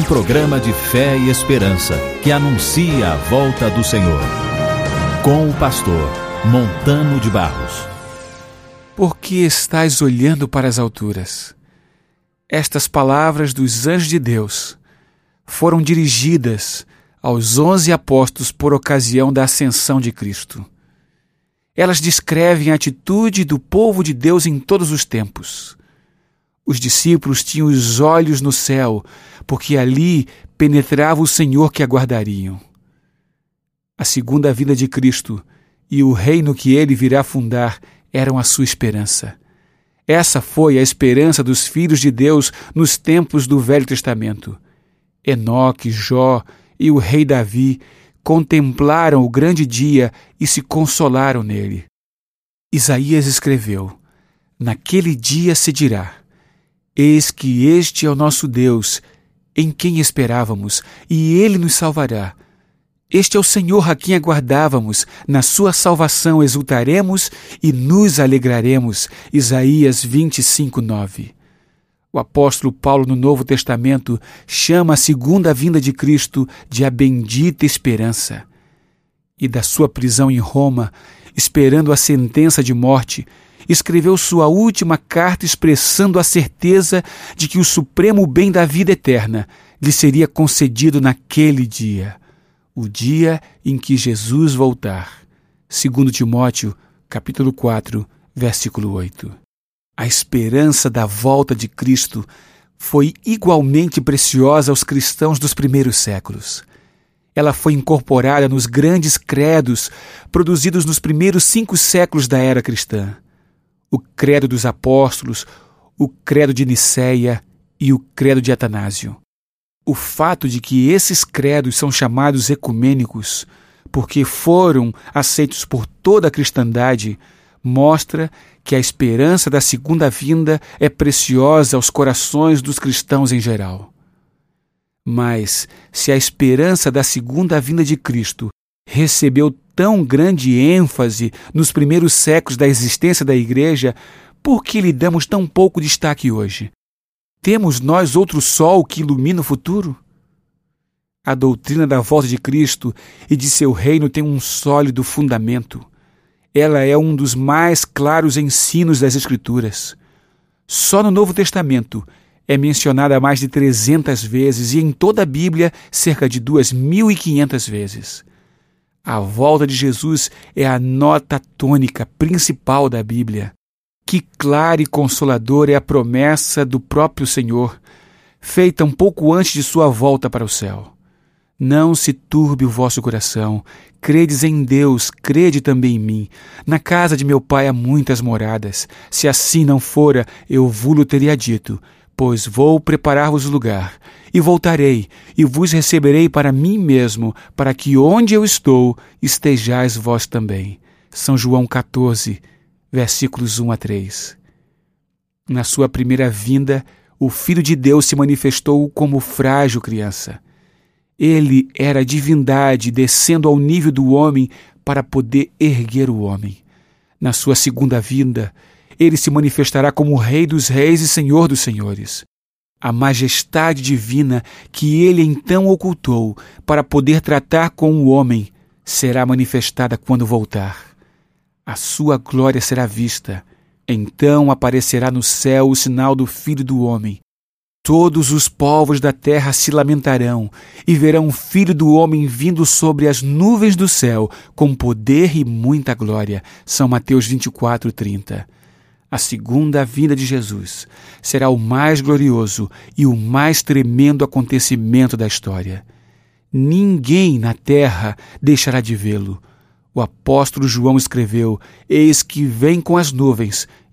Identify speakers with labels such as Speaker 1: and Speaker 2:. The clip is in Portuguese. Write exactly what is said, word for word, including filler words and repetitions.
Speaker 1: programa de fé e esperança que anuncia a volta do Senhor. Com o pastor Montano de Barros.
Speaker 2: Por que estais olhando para as alturas? Estas palavras dos anjos de Deus foram dirigidas aos onze apóstolos por ocasião da ascensão de Cristo. Elas descrevem a atitude do povo de Deus em todos os tempos. Os discípulos tinham os olhos no céu, porque ali penetrava o Senhor que aguardariam. A segunda vinda de Cristo e o reino que ele virá fundar eram a sua esperança. Essa foi a esperança dos filhos de Deus nos tempos do Velho Testamento. Enoque, Jó e o rei Davi contemplaram o grande dia e se consolaram nele. Isaías escreveu: naquele dia se dirá: eis que este é o nosso Deus, em quem esperávamos, e ele nos salvará. Este é o Senhor a quem aguardávamos, na sua salvação exultaremos e nos alegraremos. Isaías vinte e cinco, nove. O apóstolo Paulo, no Novo Testamento, chama a segunda vinda de Cristo de a bendita esperança. E da sua prisão em Roma, esperando a sentença de morte, escreveu sua última carta expressando a certeza de que o supremo bem da vida eterna lhe seria concedido naquele dia, o dia em que Jesus voltar. Segundo Timóteo, capítulo quatro, versículo oito. A esperança da volta de Cristo foi igualmente preciosa aos cristãos dos primeiros séculos. Ela foi incorporada nos grandes credos produzidos nos primeiros cinco séculos da era cristã. O credo dos apóstolos, o credo de Nicéia e o credo de Atanásio. O fato de que esses credos são chamados ecumênicos, porque foram aceitos por toda a cristandade, mostra que a esperança da segunda vinda é preciosa aos corações dos cristãos em geral. Mas, se a esperança da segunda vinda de Cristo recebeu tão grande ênfase nos primeiros séculos da existência da Igreja, por que lhe damos tão pouco destaque hoje? Temos nós outro sol que ilumina o futuro? A doutrina da volta de Cristo e de seu reino tem um sólido fundamento. Ela é um dos mais claros ensinos das Escrituras. Só no Novo Testamento é mencionada mais de trezentas vezes e em toda a Bíblia cerca de duas mil e quinhentas vezes. A volta de Jesus é a nota tônica principal da Bíblia. Que clara e consoladora é a promessa do próprio Senhor, feita um pouco antes de sua volta para o céu. Não se turbe o vosso coração, credes em Deus, crede também em mim. Na casa de meu pai há muitas moradas. Se assim não fora, eu vou-lo teria dito, pois vou preparar-vos lugar. E voltarei, e vos receberei para mim mesmo, para que onde eu estou, estejais vós também. São João catorze, versículos um a três. Na sua primeira vinda, o Filho de Deus se manifestou como frágil criança. Ele era a divindade descendo ao nível do homem para poder erguer o homem. Na sua segunda vinda, ele se manifestará como Rei dos Reis e Senhor dos Senhores. A majestade divina que ele então ocultou para poder tratar com o homem será manifestada quando voltar. A sua glória será vista. Então aparecerá no céu o sinal do Filho do Homem. Todos os povos da terra se lamentarão e verão o Filho do Homem vindo sobre as nuvens do céu com poder e muita glória. São Mateus vinte e quatro, trinta. A segunda vinda de Jesus será o mais glorioso e o mais tremendo acontecimento da história. Ninguém na terra deixará de vê-lo. O apóstolo João escreveu: eis que vem com as nuvens,